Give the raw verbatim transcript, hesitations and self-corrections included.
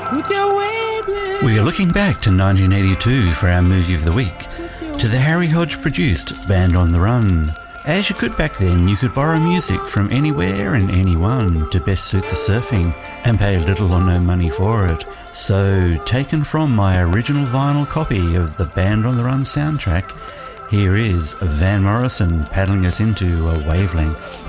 with your wavelength. We are looking back to nineteen eighty-two for our movie of the week, to the Harry Hodge produced Band on the Run. As you could back then, you could borrow music from anywhere and anyone to best suit the surfing and pay little or no money for it. So, taken from my original vinyl copy of the Band on the Run soundtrack, here is Van Morrison paddling us into a wavelength.